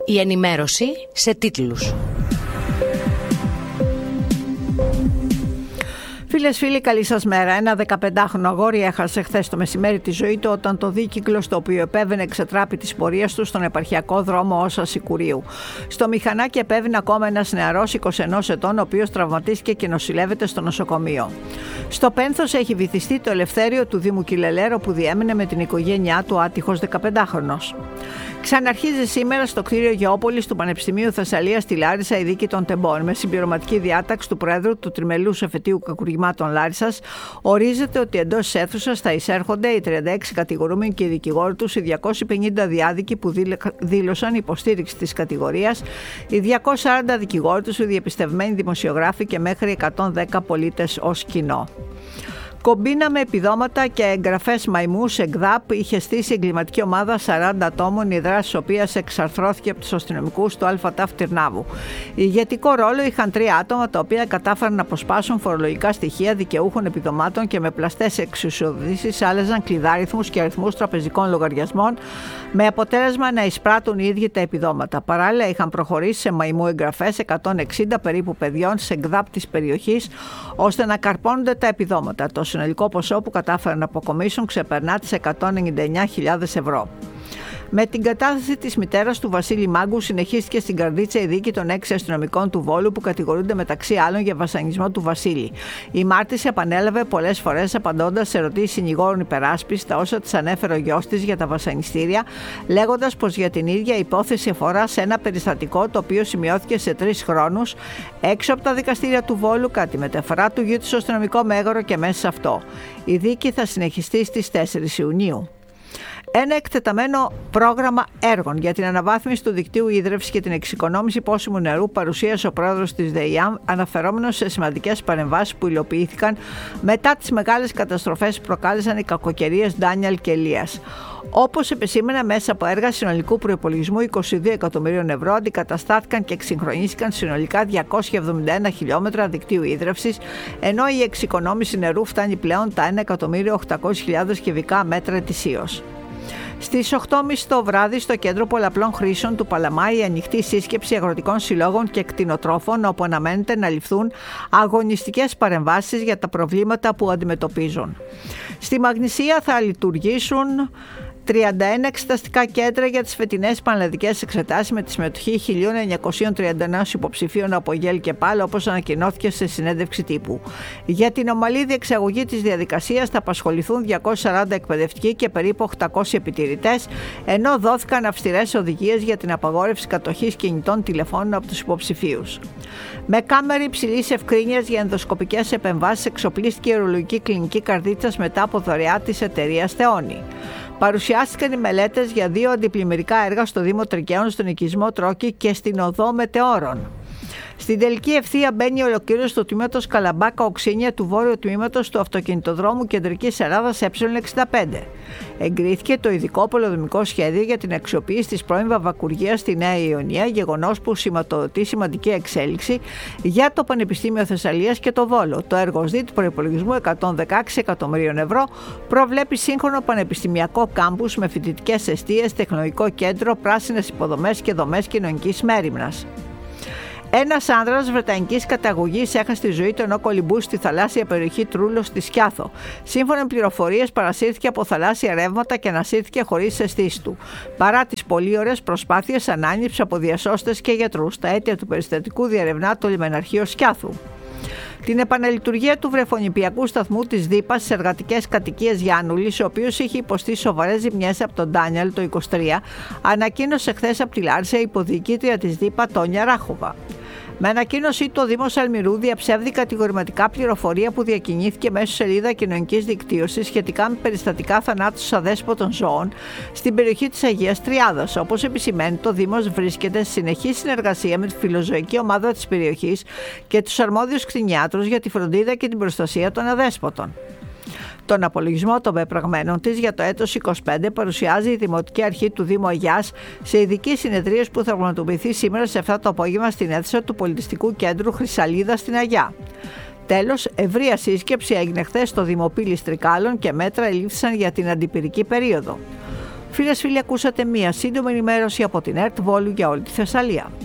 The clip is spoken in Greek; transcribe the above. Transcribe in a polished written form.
Η ενημέρωση σε τίτλους. Φίλες, φίλοι, καλή σας μέρα. Ένα 15χρονο αγόρι έχασε χθες το μεσημέρι τη ζωή του όταν το δίκυκλο στο οποίο επέβαινε εξετράπη της πορείας του στον επαρχιακό δρόμο Όσα Σικουρίου. Στο μηχανάκι επέβαινε ακόμα ένας νεαρός 21 ετών, ο οποίος τραυματίστηκε και νοσηλεύεται στο νοσοκομείο. Στο πένθος έχει βυθιστεί το Ελευθέριο του Δήμου Κυλελέρο που διέμενε με την οικογένειά του άτυχος 15χρονος. Ξαναρχίζει σήμερα στο κτίριο Γεώπολης του Πανεπιστημίου Θεσσαλίας στη Λάρισα η δίκη των τεμπών. Με συμπληρωματική διάταξη του Προέδρου του Τριμελούς Εφετείου Κακουργημάτων Λάρισσας, ορίζεται ότι εντός της αίθουσας θα εισέρχονται οι 36 κατηγορούμενοι και οι δικηγόροι τους, οι 250 διάδικοι που δήλωσαν υποστήριξη της κατηγορίας, οι 240 δικηγόροι τους, οι διεπιστευμένοι δημοσιογράφοι και μέχρι 110 πολίτες ως κοινό. Κομπίνα με επιδόματα και εγγραφές μαϊμού σε ΓΔΑΠ είχε στήσει εγκληματική ομάδα 40 ατόμων, η δράση της οποίας εξαρθρώθηκε από τους αστυνομικούς του ΑΤΑΦ Τυρνάβου. Ηγετικό ρόλο είχαν 3 άτομα τα οποία κατάφεραν να αποσπάσουν φορολογικά στοιχεία δικαιούχων επιδομάτων και με πλαστές εξουσιοδοτήσεις άλλαζαν κλειδάριθμους και αριθμούς τραπεζικών λογαριασμών, με αποτέλεσμα να εισπράττουν οι ίδιοι τα επιδόματα. Παράλληλα, είχαν προχωρήσει σε μαϊμού εγγραφές 160 περίπου παιδιών σε ΓΔΑΠ της περιοχής, ώστε να καρπώνονται τα επιδόματα. Το συνολικό ποσό που κατάφεραν να αποκομίσουν ξεπερνά τις 199.000 ευρώ. Με την κατάθεση της μητέρας του Βασίλη Μάγκου συνεχίστηκε στην Καρδίτσα η δίκη των 6 αστυνομικών του Βόλου που κατηγορούνται μεταξύ άλλων για βασανισμό του Βασίλη. Η μάρτυση επανέλαβε πολλές φορές απαντώντας σε ερωτήσεις συνηγόρων υπεράσπισης τα όσα της ανέφερε ο γιος της για τα βασανιστήρια, λέγοντας πως για την ίδια υπόθεση αφορά σε ένα περιστατικό το οποίο σημειώθηκε σε 3 χρόνους έξω από τα δικαστήρια του Βόλου κατά τη μεταφορά του γιου της στο αστυνομικό μέγαρο και μέσα σε αυτό. Η δίκη θα συνεχιστεί στις 4 Ιουνίου. Ένα εκτεταμένο πρόγραμμα έργων για την αναβάθμιση του δικτύου ίδρευσης και την εξοικονόμηση πόσιμου νερού παρουσίασε ο πρόεδρος της ΔΕΙΑΜ, αναφερόμενος σε σημαντικές παρεμβάσεις που υλοποιήθηκαν μετά τις μεγάλες καταστροφές που προκάλεσαν οι κακοκαιρίες Ντάνιελ και Ελίας. Όπως επεσήμενα, μέσα από έργα συνολικού προϋπολογισμού 22 εκατομμυρίων ευρώ αντικαταστάθηκαν και εξυγχρονίστηκαν συνολικά 271 χιλιόμετρα δικτύου ίδρευσης, ενώ η εξοικονόμηση νερού φτάνει πλέον τα 1.800.000 κυβικά μέτρα ετησίως. Στις 8.30 το βράδυ στο Κέντρο Πολλαπλών Χρήσεων του Παλαμά η ανοιχτή σύσκεψη αγροτικών συλλόγων και κτηνοτρόφων, όπου αναμένεται να ληφθούν αγωνιστικές παρεμβάσεις για τα προβλήματα που αντιμετωπίζουν. Στη Μαγνησία θα λειτουργήσουν 31 εξεταστικά κέντρα για τις φετινές πανελλαδικές εξετάσεις με τη συμμετοχή 1.931 υποψηφίων από ΓΕΛ και ΠΑΛ, όπως ανακοινώθηκε σε συνέντευξη τύπου. Για την ομαλή διεξαγωγή της διαδικασίας θα απασχοληθούν 240 εκπαιδευτικοί και περίπου 800 επιτηρητές, ενώ δόθηκαν αυστηρές οδηγίες για την απαγόρευση κατοχής κινητών τηλεφώνων από τους υποψηφίους. Με κάμερα υψηλής ευκρίνειας για ενδοσκοπικές επεμβάσεις εξοπλίστηκε η ουρολογική κλινική Καρδίτσας μετά από δωρεά της εταιρείας Θεόνη. Παρουσιάστηκαν οι μελέτες για 2 αντιπλημμυρικά έργα στο Δήμο Τρικαίων, στον οικισμό Τρόκη και στην οδό Μετεώρων. Στην τελική ευθεία μπαίνει η ολοκλήρωση του τμήματος Καλαμπάκα-Οξίνια του βόρειου τμήματος του αυτοκινητοδρόμου Κεντρικής Ελλάδας Ε65. Εγκρίθηκε το ειδικό πολεοδομικό σχέδιο για την αξιοποίηση της πρώην Βαβακουργίας στη Νέα Ιωνία, γεγονός που σηματοδοτεί σημαντική εξέλιξη για το Πανεπιστήμιο Θεσσαλίας και το Βόλο. Το έργο ως δι του προϋπολογισμού 116 εκατομμυρίων ευρώ προβλέπει σύγχρονο πανεπιστημιακό κάμπους με φοιτητικές εστίες, τεχνολογικό κέντρο, πράσινες υποδομές και δομές κοινωνικής μέριμνας. Ένας άνδρας βρετανικής καταγωγής έχασε τη ζωή του ενώ κολυμπούσε στη θαλάσσια περιοχή Τρούλος στη Σκιάθο. Σύμφωνα με πληροφορίες, παρασύρθηκε από θαλάσσια ρεύματα και ανασύρθηκε χωρίς αισθήσεις του. Παρά τις πολύ ωραίες προσπάθειες ανάνυψη από διασώστες και γιατρούς, τα αίτια του περιστατικού διερευνά το λιμεναρχείο Σκιάθου. Την επαναλειτουργία του βρεφονιπιακού σταθμού της ΔΥΠΑ στις εργατικές κατοικίες Γιάννουλης, ο οποίος είχε υποστεί σοβαρές ζημιές από τον Ντάνιελ το 23, ανακοίνωσε χθες από τη Λάρισα η υποδιοικήτρια της ΔΥΠΑ Τόνια Ράχοβα. Με ανακοίνωσή του, ο Δήμος Αλμυρού διαψεύδει κατηγορηματικά πληροφορία που διακινήθηκε μέσω σελίδα κοινωνικής δικτύωσης σχετικά με περιστατικά θανάτου αδέσποτων ζώων στην περιοχή της Αγίας Τριάδας. Όπως επισημαίνει, το Δήμος βρίσκεται σε συνεχή συνεργασία με τη φιλοζωική ομάδα της περιοχής και τους αρμόδιους κτηνιάτρους για τη φροντίδα και την προστασία των αδέσποτων. Τον απολογισμό των πεπραγμένων της για το έτος 25 παρουσιάζει η Δημοτική Αρχή του Δήμου Αγιάς σε ειδική συνεδρίαση που θα πραγματοποιηθεί σήμερα σε 7 το απόγευμα στην αίθουσα του Πολιτιστικού Κέντρου Χρυσαλίδα στην Αγιά. Τέλος, ευρεία σύσκεψη έγινε χθες στο Δημοπύλη Τρικάλων και μέτρα ελήφθησαν για την αντιπυρική περίοδο. Φίλες, φίλοι, ακούσατε μία σύντομη ενημέρωση από την ΕΡΤ Βόλου για όλη τη Θεσσαλία.